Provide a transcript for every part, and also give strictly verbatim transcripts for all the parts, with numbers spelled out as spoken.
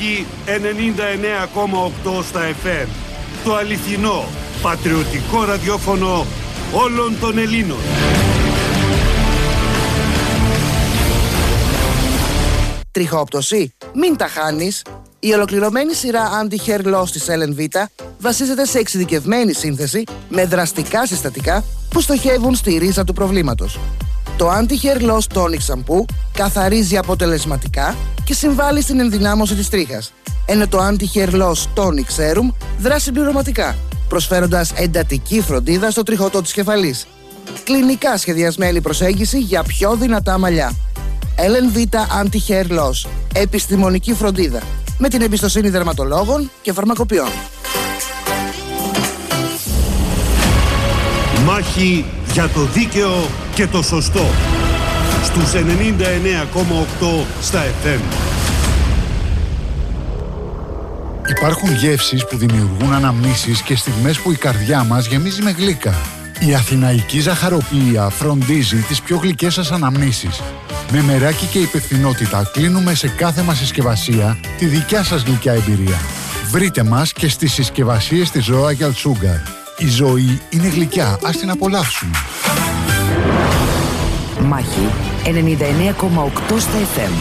Μάχη ενενήντα εννέα κόμμα οκτώ στα εφ εμ. Το αληθινό, πατριωτικό ραδιόφωνο όλων των Ελλήνων. Τριχόπτωση? Μην τα χάνεις. Η ολοκληρωμένη σειρά Anti-Hair Loss της Ellen Vita βασίζεται σε εξειδικευμένη σύνθεση με δραστικά συστατικά που στοχεύουν στη ρίζα του προβλήματος. Το Anti-Hair Loss Tonic Shampoo καθαρίζει αποτελεσματικά και συμβάλλει στην ενδυνάμωση της τρίχας, ενώ το Anti-Hair Loss Tonic Serum δράσει συμπληρωματικά, προσφέροντας εντατική φροντίδα στο τριχωτό της κεφαλής. Κλινικά σχεδιασμένη προσέγγιση για πιο δυνατά μαλλιά. Ellen Vita Anti-Hair Loss. Επιστημονική φροντίδα. Με την εμπιστοσύνη δερματολόγων και φαρμακοποιών. Μάχη για το δίκαιο και το σωστό. Στους ενενήντα εννέα κόμμα οκτώ στα εφ εμ. Υπάρχουν γεύσεις που δημιουργούν αναμνήσεις και στιγμές που η καρδιά μας γεμίζει με γλύκα. Η Αθηναϊκή Ζαχαροπλοία φροντίζει τις πιο γλυκές σας αναμνήσεις. Με μεράκι και υπευθυνότητα κλείνουμε σε κάθε μας συσκευασία τη δικιά σας γλυκιά εμπειρία. Βρείτε μας και στις συσκευασίες της Royal Sugar. Η ζωή είναι γλυκιά, ας την απολαύσουμε. Μάχη ενενήντα εννέα κόμμα οκτώ στα εφ εμ.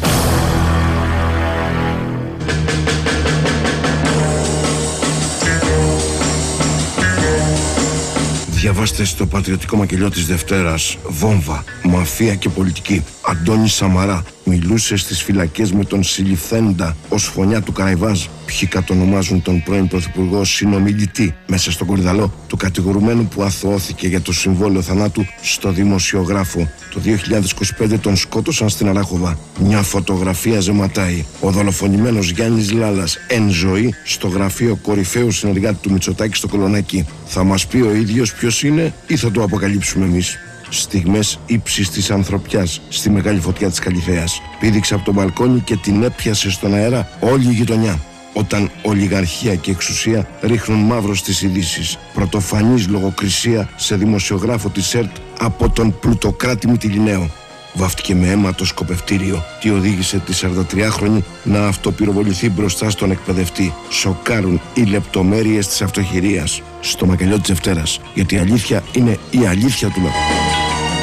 Διαβάστε στο πατριωτικό μακελιό της Δευτέρας. Βόμβα, μαφία και πολιτική. Αντώνης Σαμαρά μιλούσε στις φυλακές με τον συλληφθέντα ως φωνιά του Καραϊβάζ. Ποιοι κατονομάζουν τον πρώην πρωθυπουργό συνομιλητή μέσα στον κορυδαλό του κατηγορουμένου που αθωώθηκε για το συμβόλαιο θανάτου στο δημοσιογράφο. Το δύο χιλιάδες είκοσι πέντε τον σκότωσαν στην Αράχοβα. Μια φωτογραφία ζεματάει. Ο δολοφονημένος Γιάννης Λάλας εν ζωή στο γραφείο κορυφαίου συνεργάτη του Μητσοτάκη στο Κολονάκι. Θα μας πει ο ίδιος ποιος είναι ή θα το αποκαλύψουμε εμείς? Στιγμές ύψης της ανθρωπιάς στη μεγάλη φωτιά της Καλυθέας. Πήδηξε από το μπαλκόνι και την έπιασε στον αέρα όλη η γειτονιά. Όταν ολιγαρχία και εξουσία ρίχνουν μαύρο στις ειδήσεις. Πρωτοφανής λογοκρισία σε δημοσιογράφο της ΕΡΤ από τον πλουτοκράτη Μυτιληναίο. Βάφτηκε με αίμα το σκοπευτήριο και οδήγησε τη σαραντατριάχρονη να αυτοπυροβοληθεί μπροστά στον εκπαιδευτή. Σοκάρουν οι λεπτομέρειες της αυτοχειρίας. Στο μακελιό της Δευτέρας. Γιατί η αλήθεια είναι η αλήθεια του λαού.